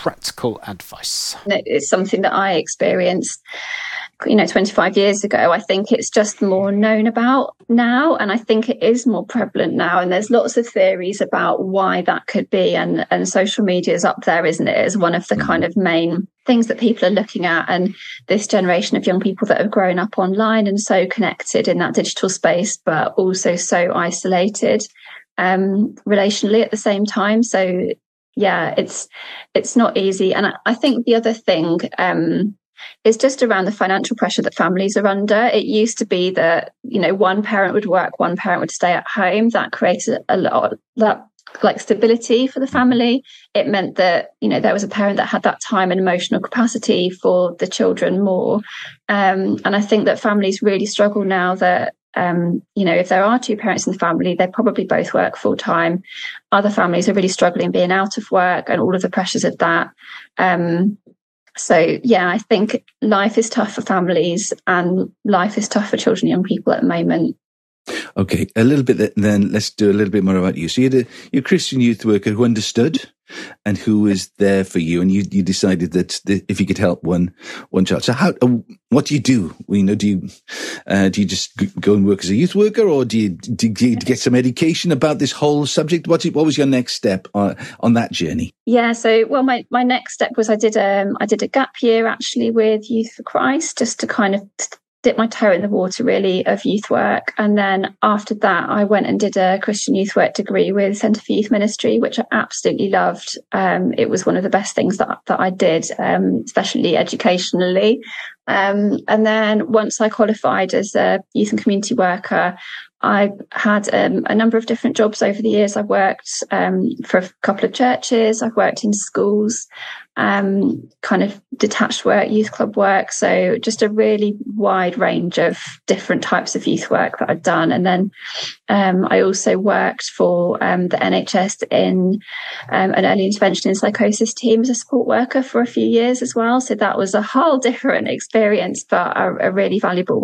practical advice? It's something that I experienced 25 years ago. I think it's just more known about now, and I think it is more prevalent now, and there's lots of theories about why that could be, and social media is up there, isn't it, as one of the kind of main things that people are looking at. And this generation of young people that have grown up online and so connected in that digital space, but also so isolated relationally at the same time. So yeah, it's not easy. And I think the other thing is just around the financial pressure that families are under. It used to be that, one parent would work, one parent would stay at home. That created a lot that stability for the family. It meant that, there was a parent that had that time and emotional capacity for the children more. And I think that families really struggle now that, if there are two parents in the family, they probably both work full time. Other families are really struggling being out of work and all of the pressures of that. So, yeah, I think life is tough for families and life is tough for children and young people at the moment. Okay, a little bit then, let's do a little bit more about you. So you're a Christian youth worker who understood and who was there for you, and you decided that if you could help one child. So what do you do? Do you just go and work as a youth worker, or do you get some education about this whole subject? What was your next step on that journey? Yeah, so my next step was I did a gap year actually with Youth for Christ, just to kind of dip my toe in the water really of youth work. And then after that, I went and did a Christian youth work degree with Centre for Youth Ministry, which I absolutely loved. It was one of the best things that I did, especially educationally. And then once I qualified as a youth and community worker, I had a number of different jobs over the years. I've worked for a couple of churches. I've worked in schools, kind of detached work, youth club work. So just a really wide range of different types of youth work that I've done. And then I also worked for the NHS in an early intervention and psychosis team as a support worker for a few years as well. So that was a whole different experience, but a really valuable one.